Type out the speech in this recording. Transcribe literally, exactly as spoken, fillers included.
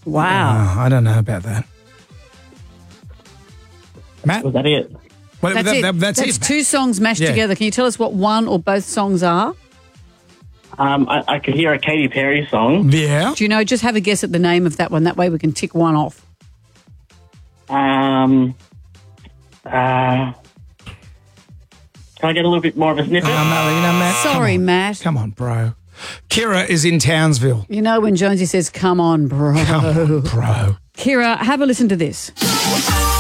Wow. Oh, I don't know about that. Matt? Was that it? Well, That's that- it. that- that's That's it. two songs mashed Yeah. together. Can you tell us what one or both songs are? Um, I, I could hear a Katy Perry song. Yeah. Do you know, just have a guess at the name of that one. That way we can tick one off. Um, uh, can I get a little bit more of a snippet? Oh, no, you know, Matt. come Sorry, on. Matt. Come on, bro. Kira is in Townsville. You know when Jonesy says, come on, bro. Come on, bro. Kira, have a listen to this.